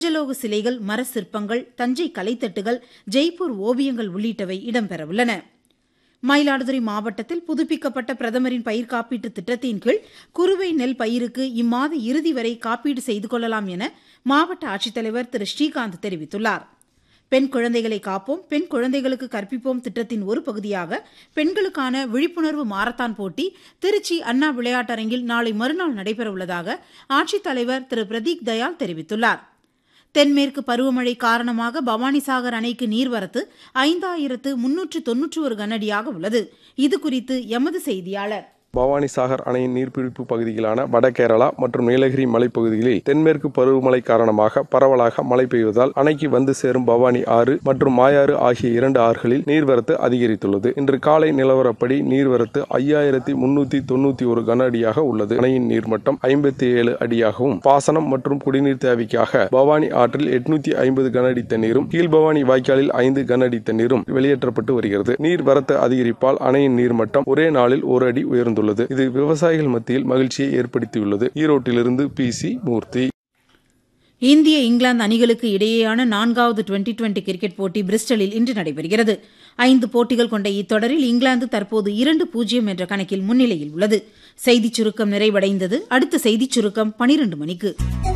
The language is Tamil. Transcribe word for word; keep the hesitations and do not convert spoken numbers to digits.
பஞ்சலோக சிலைகள், மர சிற்பங்கள், தஞ்சை கலைத்தட்டுகள், ஜெய்ப்பூர் ஓவியங்கள் உள்ளிட்டவை இடம்பெறவுள்ளன. மயிலாடுதுறை மாவட்டத்தில் புதுப்பிக்கப்பட்ட பிரதமரின் பயிர் காப்பீட்டு திட்டத்தின் கீழ் குறுவை நெல் பயிருக்கு இம்மாத இறுதி வரை காப்பீடு செய்து கொள்ளலாம் என மாவட்ட ஆட்சித்தலைவர் திரு ஸ்ரீகாந்த் தெரிவித்துள்ளார். பெண் குழந்தைகளை காப்போம், பெண் குழந்தைகளுக்கு கற்பிப்போம் திட்டத்தின் ஒரு பகுதியாக பெண்களுக்கான விழிப்புணர்வு மாரத்தான் போட்டி திருச்சி அண்ணா விளையாட்டரங்கில் நாளை மறுநாள் நடைபெறவுள்ளதாக ஆட்சித்தலைவர் திரு பிரதீக் தயாள் தெரிவித்துள்ளார். தென்மேற்கு பருவமழை காரணமாக பவானிசாகர் அணைக்கு நீர்வரத்து ஐந்தாயிரத்து முன்னூற்று தொன்னூற்று ஒரு கனஅடியாக உள்ளது. இதுகுறித்து எமது செய்தியாளர். பவானிசாகர் அணையின் நீர்பிடிப்பு பகுதிகளான வடகேரளா மற்றும் நீலகிரி மலைப்பகுதிகளில் தென்மேற்கு பருவமழை காரணமாக பரவலாக மழை பெய்வதால் அணைக்கு வந்து சேரும் பவானி ஆறு மற்றும் மாயாறு ஆகிய இரண்டு ஆறுகளில் நீர்வரத்து அதிகரித்துள்ளது. இன்று காலை நிலவரப்படி நீர்வரத்து ஐயாயிரத்தி முன்னூத்தி தொன்னூத்தி ஒரு கன அடியாக உள்ளது. அணையின் நீர்மட்டம் ஐம்பத்தி ஏழு அடியாகவும் பாசனம் மற்றும் குடிநீர் தேவைக்காக பவானி ஆற்றில் எட்நூத்தி ஐம்பது கன அடி தண்ணீரும் கீழ்பவானி வாய்க்காலில் ஐந்து கன அடி தண்ணீரும் வெளியேற்றப்பட்டு வருகிறது. நீர்வரத்து அதிகரிப்பால் அணையின் நீர்மட்டம் ஒரே நாளில் ஒரு அடி உயர்ந்துள்ளது. இது விவசாயிகள் மத்தியில் மகிழ்ச்சியை ஏற்படுத்தியுள்ளது. ஈரோட்டிலிருந்து பி சி மூர்த்தி. இந்திய இங்கிலாந்து அணிகளுக்கு இடையேயான நான்காவது டுவெண்டி டுவெண்டி கிரிக்கெட் போட்டி பிரிஸ்டலில் இன்று நடைபெறுகிறது. ஐந்து போட்டிகள் கொண்ட இத்தொடரில் இங்கிலாந்து தற்போது இரண்டு பூஜ்ஜியம் என்ற கணக்கில் முன்னிலையில் உள்ளது. செய்திச் சுருக்கம் நிறைவடைந்தது. அடுத்த செய்திச் சுருக்கம் பனிரண்டு மணிக்கு.